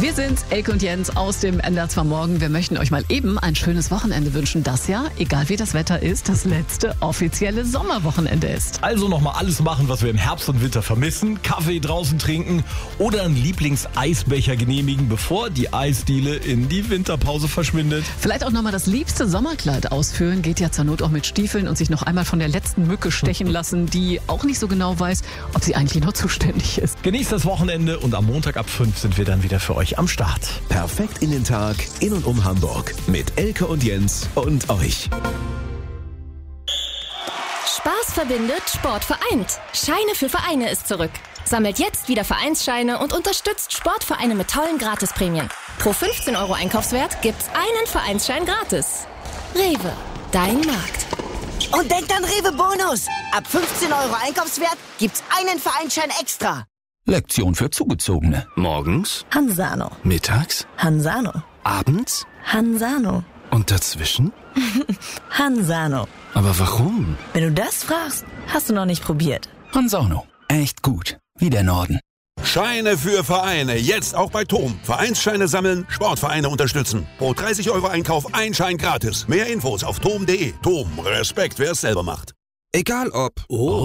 Wir sind Elke und Jens aus dem NDR 2 Morgen. Wir möchten euch mal eben ein schönes Wochenende wünschen, das ja, egal wie das Wetter ist, das letzte offizielle Sommerwochenende ist. Also nochmal alles machen, was wir im Herbst und Winter vermissen. Kaffee draußen trinken oder einen Lieblingseisbecher genehmigen, bevor die Eisdiele in die Winterpause verschwindet. Vielleicht auch nochmal das liebste Sommerkleid ausführen. Geht ja zur Not auch mit Stiefeln und sich noch einmal von der letzten Mücke stechen lassen, die auch nicht so genau weiß, ob sie eigentlich noch zuständig ist. Genießt das Wochenende und am Montag ab 5 sind wir dann wieder für euch am Start. Perfekt in den Tag, in und um Hamburg. Mit Elke und Jens und euch. Spaß verbindet, Sport vereint. Scheine für Vereine ist zurück. Sammelt jetzt wieder Vereinsscheine und unterstützt Sportvereine mit tollen Gratisprämien. Pro 15 € Einkaufswert gibt's einen Vereinsschein gratis. Rewe, dein Markt. Und denkt an Rewe Bonus. Ab 15 € Einkaufswert gibt's einen Vereinsschein extra. Lektion für Zugezogene. Morgens Hansano. mittags Hansano. abends Hansano. und dazwischen? Hansano. Aber warum? Wenn du das fragst, hast du noch nicht probiert. Hansano. Echt gut. Wie der Norden. Scheine für Vereine. Jetzt auch bei TOM. Vereinsscheine sammeln, Sportvereine unterstützen. Pro 30 € Einkauf ein Schein gratis. Mehr Infos auf tom.de. TOM. Respekt, wer es selber macht. Egal ob.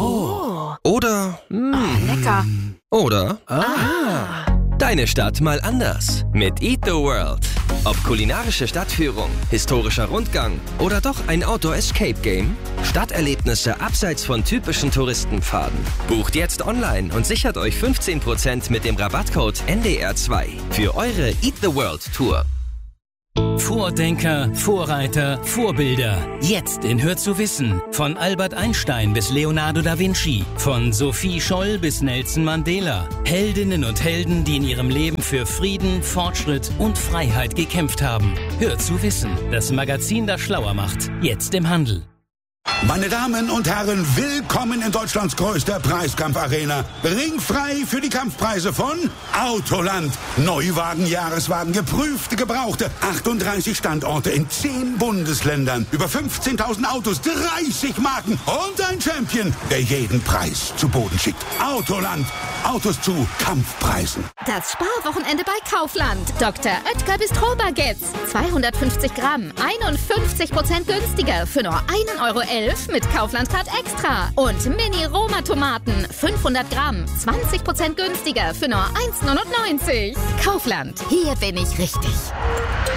Oder. Lecker. Oder. Deine Stadt mal anders. Mit Eat the World. Ob kulinarische Stadtführung, historischer Rundgang oder doch ein Outdoor-Escape-Game. Stadterlebnisse abseits von typischen Touristenpfaden. Bucht jetzt online und sichert euch 15% mit dem Rabattcode NDR2 für eure Eat the World Tour. Vordenker, Vorreiter, Vorbilder. Jetzt in Hör zu wissen. Von Albert Einstein bis Leonardo da Vinci. Von Sophie Scholl bis Nelson Mandela. Heldinnen und Helden, die in ihrem Leben für Frieden, Fortschritt und Freiheit gekämpft haben. Hör zu wissen. Das Magazin, das schlauer macht. Jetzt im Handel. Meine Damen und Herren, willkommen in Deutschlands größter Preiskampfarena. Ringfrei für die Kampfpreise von Autoland. Neuwagen, Jahreswagen, geprüfte, gebrauchte. 38 Standorte in 10 Bundesländern. Über 15.000 Autos, 30 Marken und ein Champion, der jeden Preis zu Boden schickt. Autoland. Autos zu Kampfpreisen. Das Sparwochenende bei Kaufland. Dr. Oetker Bistro-Baguettes. 250 Gramm, 51% günstiger für nur 1,11 € mit Kaufland-Card Extra. Und Mini-Roma-Tomaten, 500 Gramm, 20% günstiger für nur 1,99 €. Kaufland, hier bin ich richtig.